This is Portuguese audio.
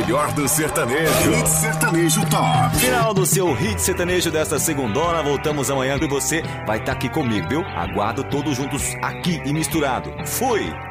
melhor do sertanejo. Hit Sertanejo Top. Final do seu Hit Sertanejo desta segundona. Voltamos amanhã e você vai estar aqui comigo, viu? Aguardo todos juntos aqui e misturado. Fui!